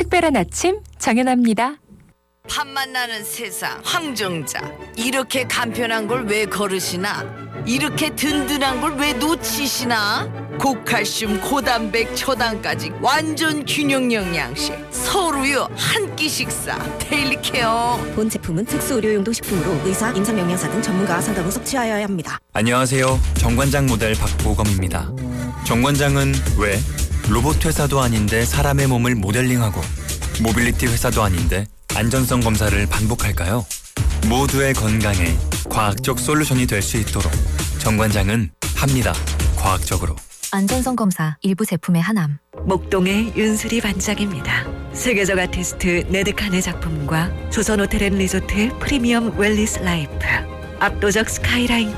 특별한 아침 정연아입니다. 밥만 나는 세상 황정자, 이렇게 간편한 걸 왜 거르시나, 이렇게 든든한 걸 왜 놓치시나. 고칼슘 고단백 초당까지 완전 균형 영양식, 서울우유 한 끼 식사 데일리 케어. 본 제품은 특수 의료용도 식품으로 의사, 임상영양사 등 전문가와 상담 후 섭취하여야 합니다. 안녕하세요. 정관장 모델 박보검입니다. 정관장은 왜 로봇 회사도 아닌데 사람의 몸을 모델링하고 모빌리티 회사도 아닌데 안전성 검사를 반복할까요? 모두의 건강에 과학적 솔루션이 될 수 있도록 정관장은 합니다. 과학적으로. 안전성 검사 일부 제품의 하남. 목동의 윤수리 반장입니다. 세계적 아티스트 네드칸의 작품과 조선호텔앤리조트 프리미엄 웰리스 라이프, 압도적 스카이라인